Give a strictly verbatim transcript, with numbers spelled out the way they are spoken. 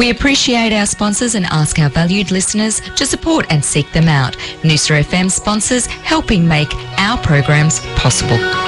We appreciate our sponsors and ask our valued listeners to support and seek them out. Noosa F M sponsors helping make our programs possible.